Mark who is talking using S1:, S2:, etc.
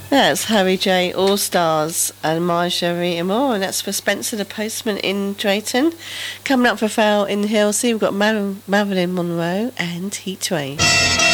S1: That's Harry J. All Stars and Marjorie Moore, and that's for Spencer the Postman in Drayton. Coming up for Fowl in Hilsey, we've got Marilyn Monroe and Heatwave.